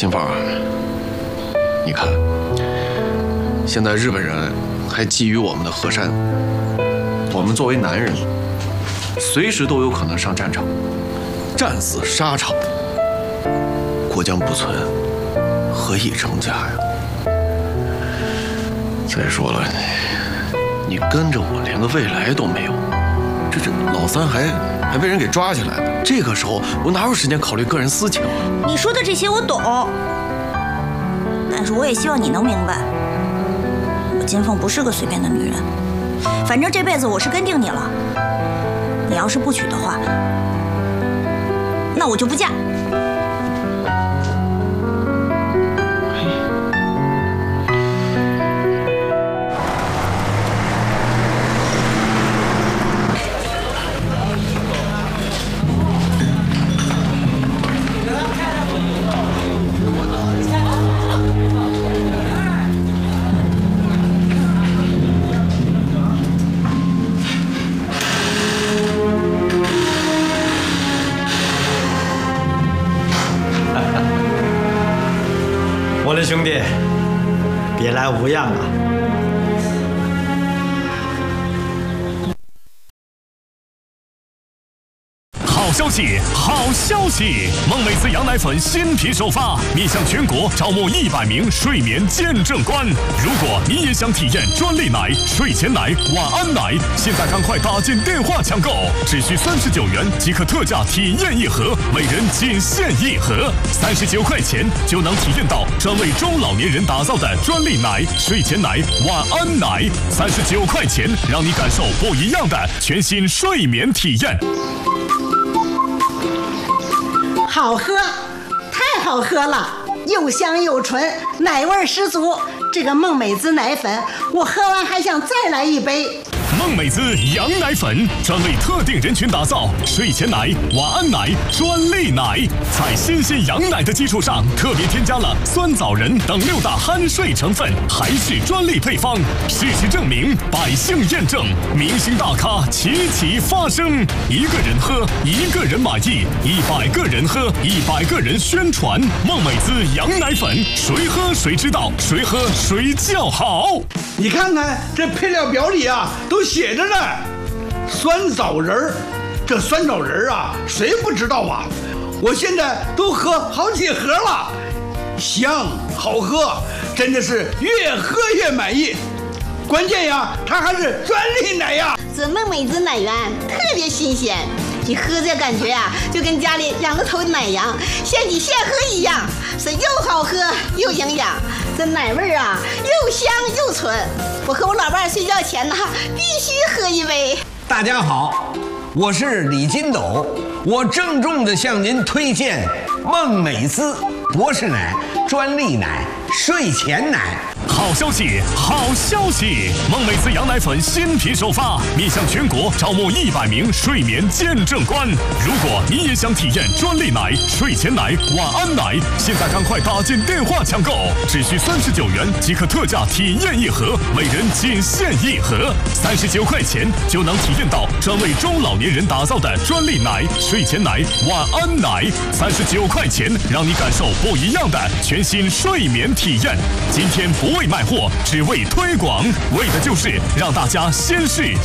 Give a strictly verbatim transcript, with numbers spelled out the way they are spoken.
金凤啊，你看，现在日本人还觊觎我们的河山，我们作为男人，随时都有可能上战场，战死沙场。国将不存，何以成家呀？再说了，你跟着我连个未来都没有，这这老三还还被人给抓起来了。这个时候我哪有时间考虑个人私情啊？ 你说的这些我懂，但是我也希望你能明白，我金凤不是个随便的女人。反正这辈子我是跟定你了，你要是不娶的话，那我就不嫁。 我的兄弟，别来无恙啊！ 好消息，好消息！梦美滋羊奶粉新品首发，面向全国招募一百名睡眠见证官。如果你也想体验专利奶、睡前奶、晚安奶，现在赶快打进电话抢购，只需三十九元即可特价体验一盒，每人仅限一盒，三十九块钱就能体验到专为中老年人打造的专利奶、睡前奶、晚安奶，三十九块钱让你感受不一样的全新睡眠体验。 好喝，太好喝了，又香又纯，奶味十足。这个梦美滋奶粉，我喝完还想再来一杯。 梦美滋羊奶粉专为特定人群打造，睡前奶、晚安奶、专利奶，在新鲜羊奶的基础上，特别添加了酸枣仁等六大酣睡成分，还是专利配方。事实证明，百姓验证，明星大咖齐齐发声。一个人喝，一个人满意；一百个人喝，一百个人宣传。梦美滋羊奶粉，谁喝谁知道，谁喝谁叫好。 你看看这配料表里啊，都写着呢，酸枣仁儿，这酸枣仁儿啊，谁不知道啊？我现在都喝好几盒了，香好喝，真的是越喝越满意。关键呀，它还是专利奶呀。 这梦美滋奶源特别新鲜，你喝这感觉呀，就跟家里养了头奶羊现挤现喝一样，是又好喝又营养。这奶味儿啊，又香又纯。我和我老伴儿睡觉前呢，必须喝一杯。 大家好，我是李金斗，我郑重地向您推荐梦美滋博士奶、专利奶、睡前奶。 好消息，好消息！梦美滋羊奶粉新品首发，面向全国招募一百名睡眠见证官。如果你也想体验专利奶、睡前奶、晚安奶，现在赶快打进电话抢购，只需三十九元即可特价体验一盒，每人仅限一盒，三十九块钱就能体验到专为中老年人打造的专利奶、睡前奶、晚安奶，三十九块钱让你感受不一样的全新睡眠体验。今天不为卖货，只为推广，为的就是让大家先试